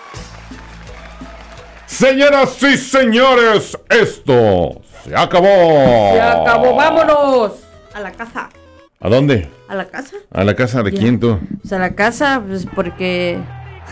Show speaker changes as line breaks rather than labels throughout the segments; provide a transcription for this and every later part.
Señoras y señores, esto se acabó.
Se acabó, vámonos a la casa.
¿A dónde?
¿A la casa?
¿A la casa de
Ya.
quién tú?
Pues a la casa, pues porque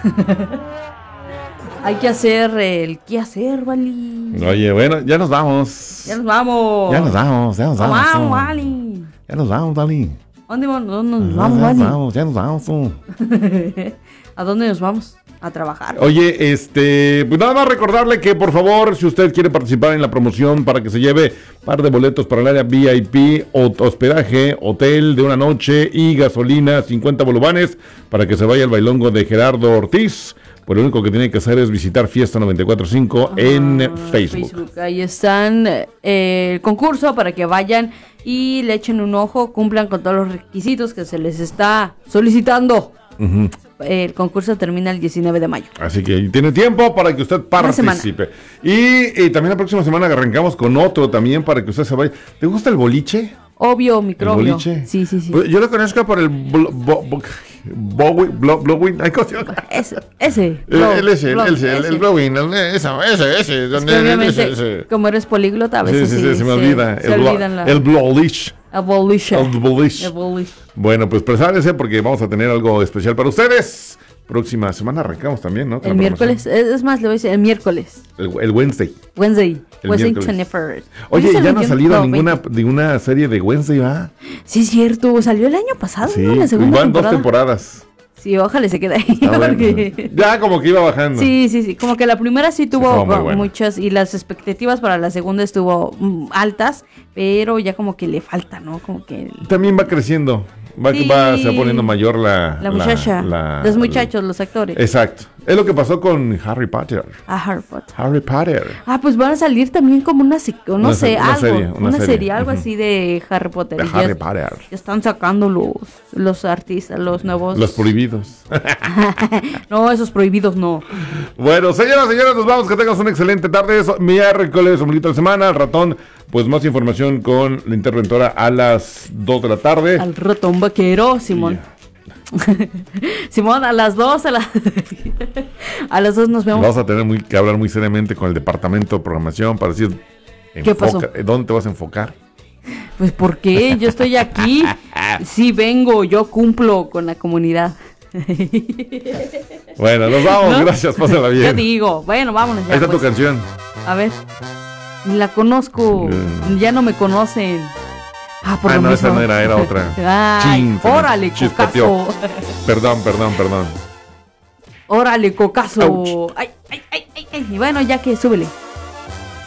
hay que hacer el qué hacer, Vali.
Oye, bueno, ya nos vamos.
Ya nos vamos.
Ya nos vamos, ya nos vamos.
Vamos, Vali.
Ya nos vamos, Dali.
¿Dónde nos
Ya
vamos, Vali?
ya nos vamos. Tú.
¿A dónde nos vamos? A trabajar.
Oye, pues nada más recordarle que por favor, si usted quiere participar en la promoción para que se lleve par de boletos para el área VIP, hospedaje, hotel de una noche y gasolina, 50 bolovanes, para que se vaya al bailongo de Gerardo Ortiz, pues lo único que tiene que hacer es visitar Fiesta 94.5 en Facebook.
Ahí están el concurso para que vayan y le echen un ojo, cumplan con todos los requisitos que se les está solicitando.
Uh-huh.
El concurso termina el 19 de mayo.
Así que tiene tiempo para que usted participe. Y también la próxima semana arrancamos con otro también para que usted se vaya. ¿Te gusta el boliche?
Obvio, microbio.
¿El boliche?
Sí.
Pues yo lo conozco por el blowing.
Ese.
El blowing. Ese.
Obviamente, como eres políglota, a veces
Sí, se me olvida.
Se olvidan
El blowlish.
El bullish.
Bueno, pues prepárense porque vamos a tener algo especial para ustedes. Próxima semana arrancamos también, ¿no?
El miércoles, es más, le voy a decir el miércoles.
El Wednesday.
Wednesday 21st.
Oye, ya no ha salido ninguna serie de Wednesday, ¿va?
Sí, es cierto, salió el año pasado,
Sí,
¿no? La segunda
van
temporada.
2 temporadas.
Sí, ojalá se quede ahí.
Está bueno.
Porque...
Ya como que iba bajando.
Sí, como que la primera sí tuvo
muy
muchas y las expectativas para la segunda estuvo altas, pero ya como que le falta, ¿no? Como que...
También va creciendo. Se va poniendo mayor la
muchacha, los muchachos, los actores.
Exacto. Es lo que pasó con Harry Potter.
Harry Potter. Pues van a salir también como una serie, algo así de Harry Potter.
De Harry Potter.
Ya están sacando los artistas, los nuevos.
Los prohibidos.
No, esos prohibidos no.
Bueno, señoras, nos vamos. Que tengas una excelente tarde. Es miércoles, omblito de semana. Al ratón, pues más información con la interventora a las 2 de la tarde.
Al ratón vaquero, Simón. Simón, a las 2 a las 2 nos vemos.
Vamos a tener que hablar muy seriamente con el departamento de programación para decir
¿qué pasó?
¿Dónde te vas a enfocar?
Pues porque yo estoy aquí. Sí vengo, yo cumplo con la comunidad.
Bueno, nos vamos, ¿no? Gracias, pásala bien.
Yo digo, bueno, vámonos ya.
Ahí está tu canción.
A ver, la conozco, ya no me conocen. Por lo
no,
mismo.
esa no era otra.
Ay, órale, cocazo.
Perdón.
Órale, cocazo.
Ouch.
Ay. Y bueno, ya que súbele.